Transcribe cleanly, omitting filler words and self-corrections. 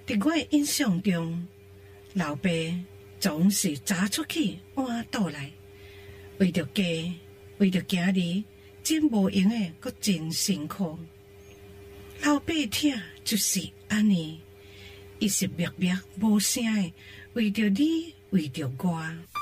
伫我的印象中，老爸总是早出去晚倒来，为着家，为着家里，真无用诶，阁真辛苦。老爸听就是安尼，伊是默默无声诶，为着你，为着我。